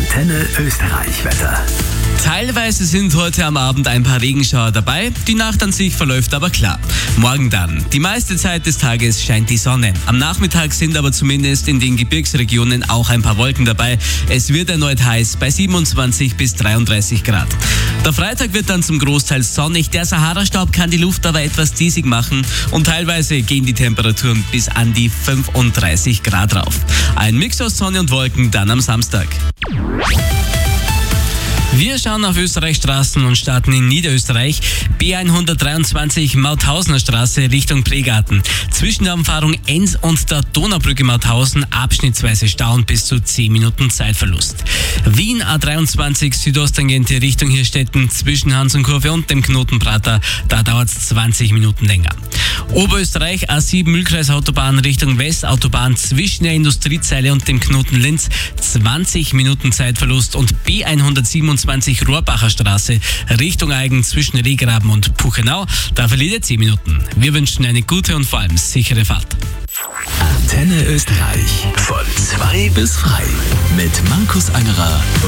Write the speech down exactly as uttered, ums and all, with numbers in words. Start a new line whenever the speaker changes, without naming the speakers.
Antenne Österreich Wetter.
Teilweise sind heute am Abend ein paar Regenschauer dabei. Die Nacht an sich verläuft aber klar. Morgen dann. Die meiste Zeit des Tages scheint die Sonne. Am Nachmittag sind aber zumindest in den Gebirgsregionen auch ein paar Wolken dabei. Es wird erneut heiß bei siebenundzwanzig bis dreiunddreißig Grad. Der Freitag wird dann zum Großteil sonnig. Der Sahara-Staub kann die Luft aber etwas diesig machen und teilweise gehen die Temperaturen bis an die fünfunddreißig Grad rauf. Ein Mix aus Sonne und Wolken dann am Samstag. Wir schauen auf Österreichs Straßen und starten in Niederösterreich. B hundertdreiundzwanzig Mauthausener Straße Richtung Pregarten. Zwischen der Umfahrung Enns und der Donaubrücke Mauthausen abschnittsweise Stau und bis zu zehn Minuten Zeitverlust. Wien A dreiundzwanzig Südosttangente Richtung Hirstetten zwischen Hansenkurve und dem Knoten Prater. Da dauert es zwanzig Minuten länger. Oberösterreich A sieben Mühlkreisautobahn Richtung Westautobahn zwischen der Industriezeile und dem Knoten Linz zwanzig Minuten Zeitverlust und B hundertsiebenundzwanzig Rohrbacher Straße Richtung Aigen zwischen Rehgraben und Puchenau. Da verliert ihr zehn Minuten. Wir wünschen eine gute und vor allem sichere Fahrt.
Antenne Österreich von zwei bis frei mit Markus Angerer und